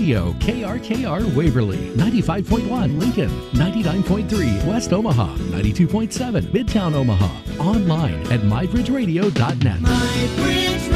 Radio, KRKR Waverly, 95.1 Lincoln, 99.3 West Omaha, 92.7 Midtown Omaha. Online at mybridgeradio.net. MyBridge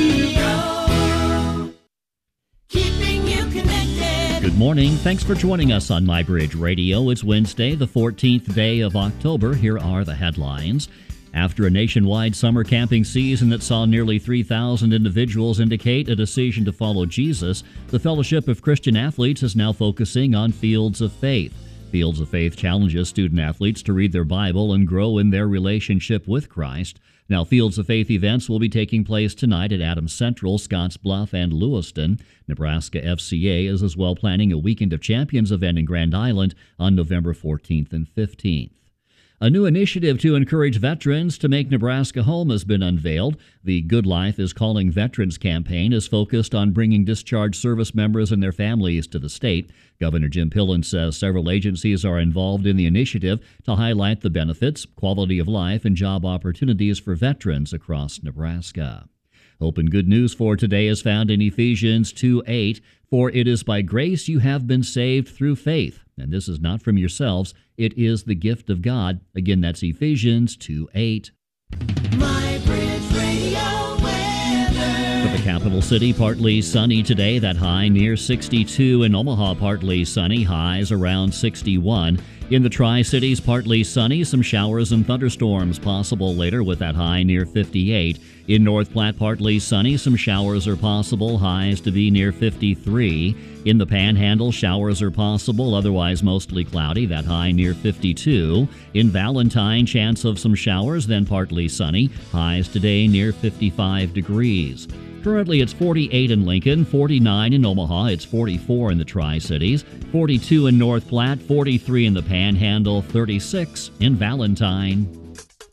Radio, keeping you connected. Good morning. Thanks for joining us on MyBridge Radio. It's Wednesday, the 14th day of October. Here are the headlines. After a nationwide summer camping season that saw nearly 3,000 individuals indicate a decision to follow Jesus, the Fellowship of Christian Athletes is now focusing on Fields of Faith. Fields of Faith challenges student athletes to read their Bible and grow in their relationship with Christ. Now, Fields of Faith events will be taking place tonight at Adams Central, Scotts Bluff, and Lewiston. Nebraska FCA is as well planning a Weekend of Champions event in Grand Island on November 14th and 15th. A new initiative to encourage veterans to make Nebraska home has been unveiled. The Good Life is Calling Veterans campaign is focused on bringing discharged service members and their families to the state. Governor Jim Pillen says several agencies are involved in the initiative to highlight the benefits, quality of life, and job opportunities for veterans across Nebraska. Hope and good news for today is found in Ephesians 2:8. For it is by grace you have been saved through faith, and this is not from yourselves, it is the gift of God. Again, that's Ephesians 2:8. MyBridge Radio weather. For the capital city, partly sunny today, that high near 62. In Omaha, partly sunny, highs around 61. In the Tri-Cities, partly sunny, some showers and thunderstorms possible later with that high near 58. In North Platte, partly sunny, some showers are possible, highs to be near 53. In the Panhandle, showers are possible, otherwise mostly cloudy, that high near 52. In Valentine, chance of some showers, then partly sunny, highs today near 55 degrees. Currently, it's 48 in Lincoln, 49 in Omaha, it's 44 in the Tri-Cities, 42 in North Platte, 43 in the Panhandle, 36 in Valentine.